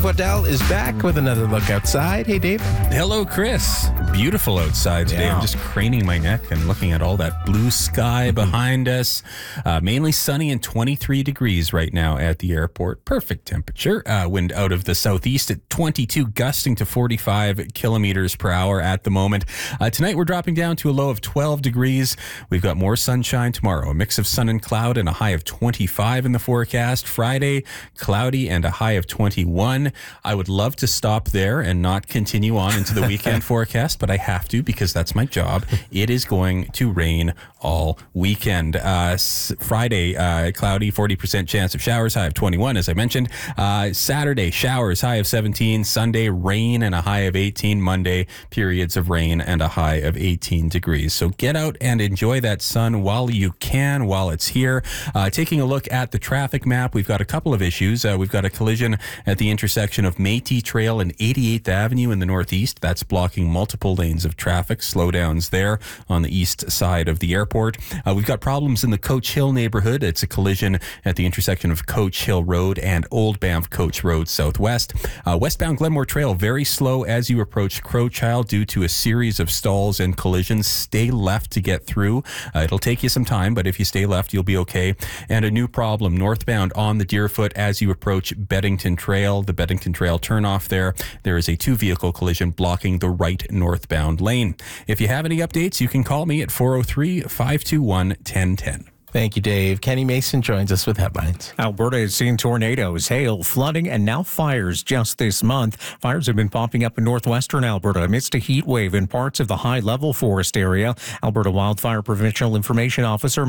Waddell is back with another look outside. Hey, Dave. Hello, Chris. Beautiful outside today. Yeah. I'm just craning my neck and looking at all that blue sky behind us. Mainly sunny and 23 degrees right now at the airport. Perfect temperature. Wind out of the southeast at 22, gusting to 45 kilometers per hour at the moment. Tonight, we're dropping down to a low of 12 degrees. We've got more sunshine tomorrow. A mix of sun and cloud and a high of 25 in the forecast. Friday, cloudy and a high of 21. I would love to stop there and not continue on into the weekend forecast, but I have to because that's my job. It is going to rain all weekend. Friday, cloudy, 40% chance of showers, high of 21, as I mentioned. Saturday, showers, high of 17. Sunday, rain and a high of 18. Monday, periods of rain and a high of 18 degrees. So get out and enjoy that sun while you can, while it's here. Taking a look at the traffic map, we've got a couple of issues. We've got a collision at the intersection of Métis Trail and 88th Avenue in the northeast. That's blocking multiple lanes of traffic. Slowdowns there on the east side of the airport. We've got problems in the Coach Hill neighborhood. It's a collision at the intersection of Coach Hill Road and Old Banff Coach Road Southwest. Westbound Glenmore Trail, very slow as you approach Crowchild due to a series of stalls and collisions. Stay left to get through. It'll take you some time, but if you stay left, you'll be okay. And a new problem northbound on the Deerfoot as you approach Beddington Trail. The Beddington Trail turnoff there. There is a two-vehicle collision blocking the right northbound lane. If you have any updates, you can call me at 403-521-1010. Thank you, Dave. Kenny Mason joins us with headlines. Alberta has seen tornadoes, hail, flooding, and now fires just this month. Fires have been popping up in northwestern Alberta amidst a heat wave in parts of the high-level forest area. Alberta Wildfire Provincial Information Officer